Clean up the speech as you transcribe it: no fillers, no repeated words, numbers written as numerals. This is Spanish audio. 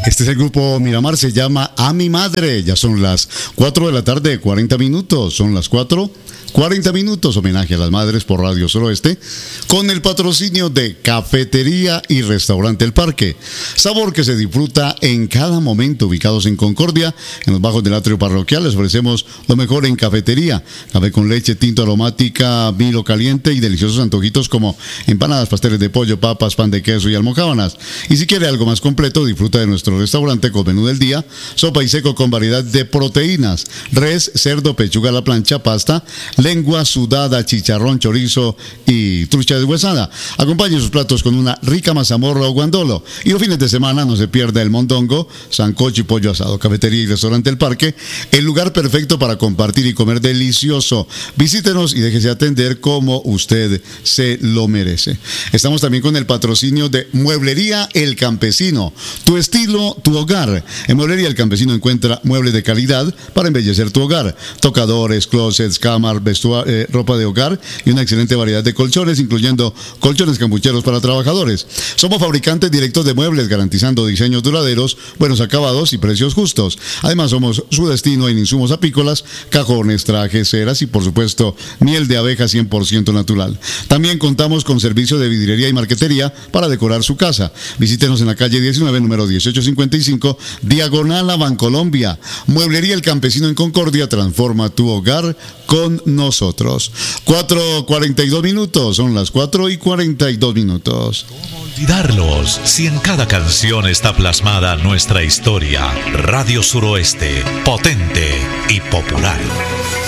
Este es el grupo Miramar, se llama A Mi Madre. Ya son las 4 de la tarde, 40 minutos. Son las 4:40 minutos, homenaje a las madres por Radio Suroeste, con el patrocinio de Cafetería y Restaurante El Parque. Sabor que se disfruta en cada momento. Ubicados en Concordia, en los bajos del atrio parroquial, les ofrecemos lo mejor en cafetería. Café con leche, tinto aromática, vino caliente y deliciosos antojitos como empanadas, pasteles de pollo, papas, pan de queso y almojábanas. Y si quiere algo más completo, disfruta de nuestro restaurante con menú del día, sopa y seco con variedad de proteínas: res, cerdo, pechuga a la plancha, pasta, lengua sudada, chicharrón, chorizo y trucha deshuesada. Acompañe sus platos con una rica mazamorra o guandolo. Y los fines de semana no se pierda el mondongo, sancocho y pollo asado. Cafetería y Restaurante El Parque, el lugar perfecto para compartir y comer delicioso. Visítenos y déjese atender como usted se lo merece. Estamos también con el patrocinio de Mueblería El Campesino. Tu estilo, tu hogar. En Mueblería El Campesino encuentra muebles de calidad para embellecer tu hogar. Tocadores, closets, camas, ropa de hogar y una excelente variedad de colchones, incluyendo colchones campucheros para trabajadores. Somos fabricantes directos de muebles, garantizando diseños duraderos, buenos acabados y precios justos. Además, somos su destino en insumos apícolas, cajones, trajes, ceras y, por supuesto, miel de abeja 100% natural. También contamos con servicio de vidriería y marquetería para decorar su casa. Visítenos en la calle 19, número 1855, diagonal a Bancolombia. Mueblería El Campesino en Concordia, transforma tu hogar con nosotros. 4:42 minutos, son las 4:42 minutos. ¿Cómo olvidarlos si en cada canción está plasmada nuestra historia? Radio Suroeste, potente y popular.